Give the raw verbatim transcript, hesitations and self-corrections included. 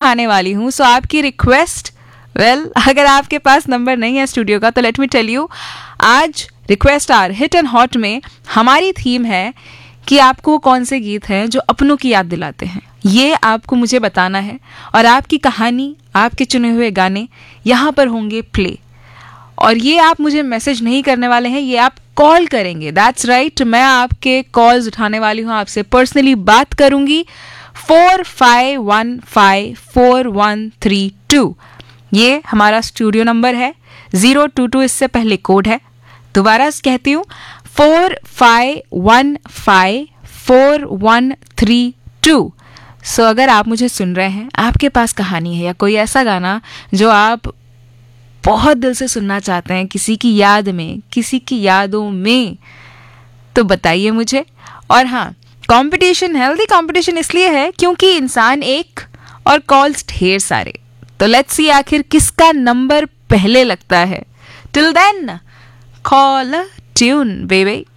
उठाने वाली हूँ. सो आपकी रिक्वेस्ट, वेल well, अगर आपके पास नंबर नहीं है स्टूडियो का तो लेट मी टेल यू, आज request are hit and hot में हमारी थीम है कि आपको कौन से गीत हैं जो अपनों की याद दिलाते हैं. ये आपको मुझे बताना है और आपकी कहानी, आपके चुने हुए गाने यहाँ पर होंगे प्ले. और ये आप मुझे मैसेज नहीं करने वाले हैं, ये आप कॉल करेंगे. दैट्स राइट, मैं आपके कॉल्स उठाने वाली हूँ, आपसे पर्सनली बात करूंगी. Four five one five four one three to ये हमारा स्टूडियो नंबर है. जीरो टू टू इससे पहले कोड है. दोबारा कहती हूँ, four five one five four one three to. सो अगर आप मुझे सुन रहे हैं, आपके पास कहानी है या कोई ऐसा गाना जो आप बहुत दिल से सुनना चाहते हैं, किसी की याद में, किसी की यादों में, तो बताइए मुझे. और हाँ, कंपटीशन, हेल्दी कंपटीशन इसलिए है क्योंकि इंसान एक और कॉल्स ढेर सारे. तो लेट्स सी आखिर किसका नंबर पहले लगता है. Till then call tune baby.